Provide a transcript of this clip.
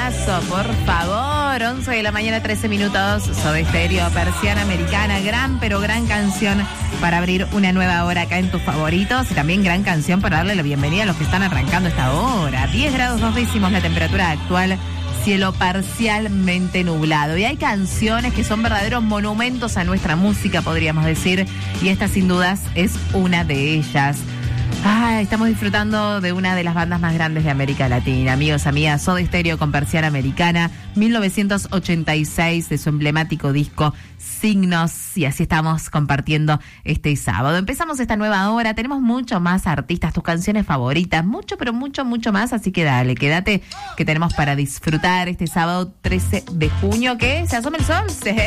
temazo, por favor. 11 de la mañana, 13 minutos. Soda Stereo, Persiana Americana. Gran, pero gran canción para abrir una nueva hora acá en tus favoritos. Y también gran canción para darle la bienvenida a los que están arrancando esta hora. 10 grados 2 décimos la temperatura actual. Cielo parcialmente nublado. Y hay canciones que son verdaderos monumentos a nuestra música, podríamos decir. Y esta, sin dudas, es una de ellas. Estamos disfrutando de una de las bandas más grandes de América Latina. Amigos, amigas, Soda Stereo con Persiana Americana, 1986, de su emblemático disco Signos. Y así estamos compartiendo este sábado. Empezamos esta nueva hora, tenemos mucho más artistas, tus canciones favoritas, mucho, pero mucho, mucho más. Así que dale, quédate, que tenemos para disfrutar este sábado 13 de junio, que se asoma el sol.